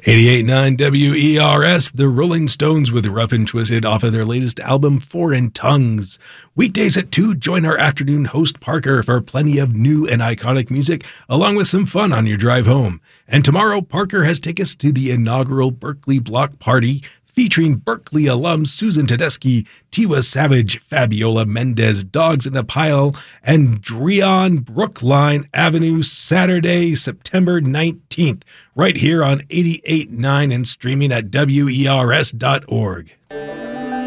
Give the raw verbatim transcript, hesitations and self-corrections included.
eighty-eight point nine W E R S, the Rolling Stones with Rough and Twisted off of their latest album, Foreign Tongues. Weekdays at two, join our afternoon host Parker for plenty of new and iconic music, along with some fun on your drive home. And tomorrow, Parker has tickets to the inaugural Berkeley Block Party, featuring Berkeley alums Susan Tedeschi, Tiwa Savage, Fabiola Mendez, Dogs in a Pile, and Dreon Brookline Avenue, Saturday, September nineteenth, right here on eighty-eight point nine and streaming at W E R S dot org.